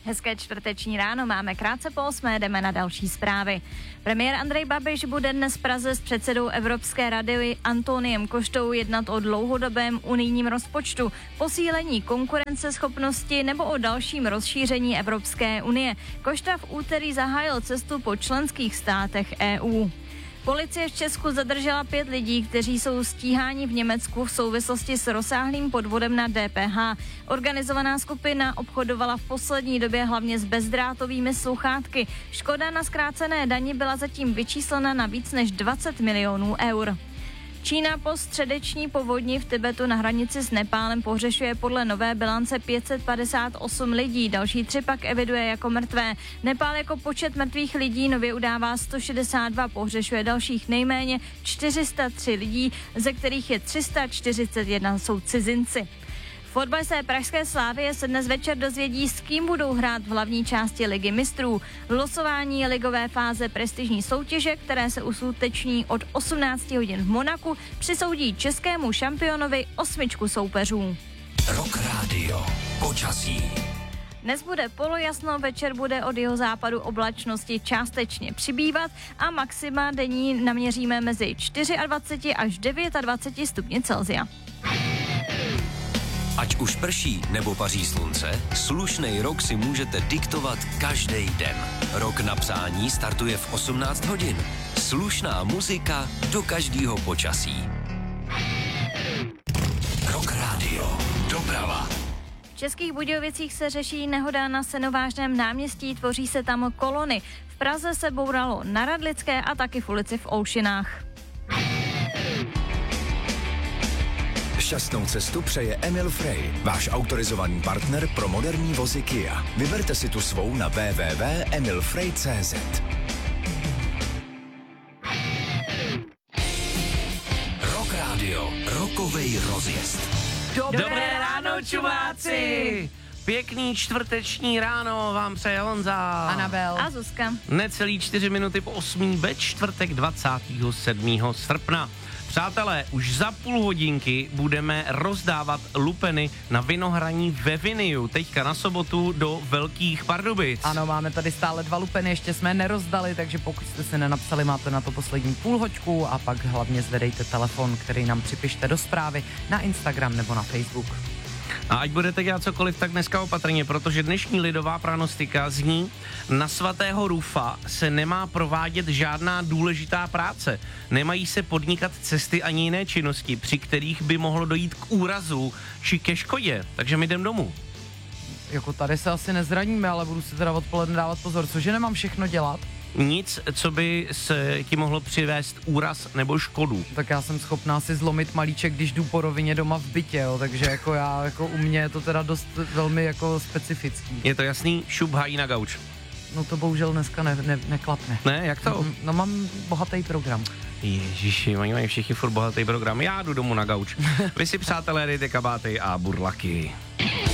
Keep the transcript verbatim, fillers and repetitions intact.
Hezké čtvrteční ráno, máme krátce po osmé, jdeme na další zprávy. Premiér Andrej Babiš bude dnes v Praze s předsedou Evropské rady Antoniem Koštou jednat o dlouhodobém unijním rozpočtu, posílení konkurenceschopnosti nebo o dalším rozšíření Evropské unie. Košta v úterý zahájil cestu po členských státech E U. Policie v Česku zadržela pět lidí, kteří jsou stíháni v Německu v souvislosti s rozsáhlým podvodem na D P H. Organizovaná skupina obchodovala v poslední době hlavně s bezdrátovými sluchátky. Škoda na zkrácené dani byla zatím vyčíslena na víc než dvacet milionů eur. Čína po středeční povodni v Tibetu na hranici s Nepálem pohřešuje podle nové bilance pět set padesát osm lidí, další tři pak eviduje jako mrtvé. Nepál jako počet mrtvých lidí nově udává sto šedesát dva, pohřešuje dalších nejméně čtyři sta tři lidí, ze kterých je tři sta čtyřicet jedna jsou cizinci. Fotbalisté pražské Slavie se dnes večer dozvědí, s kým budou hrát v hlavní části Ligy mistrů. Losování ligové fáze prestižní soutěže, které se uskuteční od osmnácti hodin v Monaku, přisoudí českému šampionovi osmičku soupeřů. Rock Radio. Počasí. Dnes bude polojasno, večer bude od jihozápadu oblačnosti částečně přibývat a maxima denní naměříme mezi dvacet čtyři až dvacet devět stupni Celsia. Ať už prší nebo paří slunce, slušnej rok si můžete diktovat každý den. Rok na psání startuje v osmnáct hodin. Slušná muzika do každého počasí. Rock Radio. Doprava. V Českých Budějovicích se řeší nehoda na Senovážném náměstí, tvoří se tam kolony. V Praze se bouralo na Radlické a taky v ulici v Olšinách. Šťastnou cestu přeje Emil Frey, váš autorizovaný partner pro moderní vozy Kia. Vyberte si tu svou na w w w tečka emil frey tečka c z. Rock Radio. Rokovej rozjezd. Dobré, Dobré ráno, čumáci! Pěkný čtvrteční ráno vám přeje Honza. Anabel. A Zuzka. Necelý čtyři minuty po osmý ve čtvrtek dvacátého sedmého srpna. Přátelé, už za půl hodinky budeme rozdávat lupeny na vinohraní ve Viniu, teďka na sobotu do Velkých Pardubic. Ano, máme tady stále dva lupeny, ještě jsme nerozdali, takže pokud jste si nenapsali, máte na to poslední půl hoďku a pak hlavně zvedejte telefon, který nám připište do zprávy na Instagram nebo na Facebook. A ať budete dělat cokoliv, tak dneska opatrně, protože dnešní lidová pranostika zní: na svatého Rufa se nemá provádět žádná důležitá práce. Nemají se podnikat cesty ani jiné činnosti, při kterých by mohlo dojít k úrazu či ke škodě. Takže my jdem domů. Jako tady se asi nezraníme, ale budu si teda odpoledne dávat pozor, cože nemám všechno dělat. Nic, co by se ti mohlo přivést úraz nebo škodu. Tak já jsem schopná si zlomit malíček, když jdu po rovině doma v bytě, jo, takže jako já, jako u mě je to teda dost velmi jako specifický. Je to jasný, šup hájí na gauč. No to bohužel dneska ne, ne, neklapne. Ne, jak to? No, no mám bohatý program. Ježiši, oni mají všichni furt bohatý program, já jdu domů na gauč. Vy si, přátelé, dejte kabáty a burlaky.